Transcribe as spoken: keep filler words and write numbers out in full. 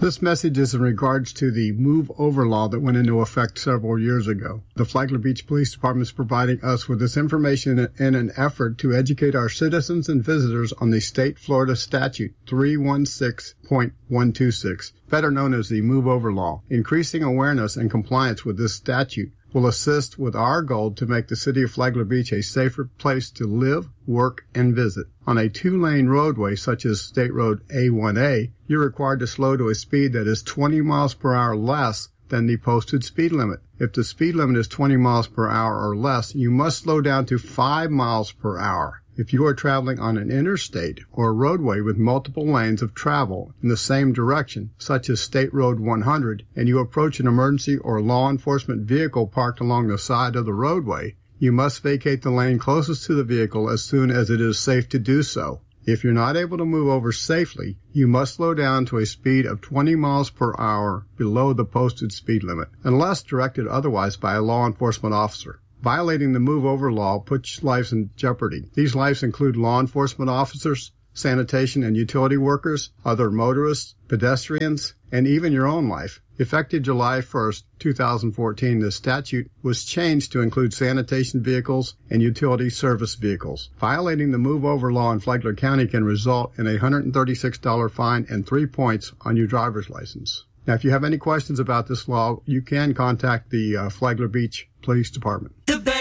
This message is in regards to the Move Over law that went into effect several years ago. The Flagler Beach Police Department is providing us with this information in an effort to educate our citizens and visitors on the state Florida statute three one six point one two six, better known as the Move Over law. Increasing awareness and compliance with this statute will assist with our goal to make the city of Flagler Beach a safer place to live, work, and visit. On a two-lane roadway such as State Road A one A, you're required to slow to a speed that is twenty miles per hour less than the posted speed limit. If the speed limit is twenty miles per hour or less, you must slow down to five miles per hour. If you are traveling on an interstate or a roadway with multiple lanes of travel in the same direction, such as State Road one hundred, and you approach an emergency or law enforcement vehicle parked along the side of the roadway, you must vacate the lane closest to the vehicle as soon as it is safe to do so. If you're not able to move over safely, you must slow down to a speed of twenty miles per hour below the posted speed limit, unless directed otherwise by a law enforcement officer. Violating the Move Over law puts lives in jeopardy. These lives include law enforcement officers, sanitation and utility workers, other motorists, pedestrians, and even your own life. Effective July first, two thousand fourteen, the statute was changed to include sanitation vehicles and utility service vehicles. Violating the Move Over law in Flagler County can result in a one hundred thirty-six dollars fine and three points on your driver's license. Now, if you have any questions about this law, you can contact the uh, Flagler Beach Police Department. The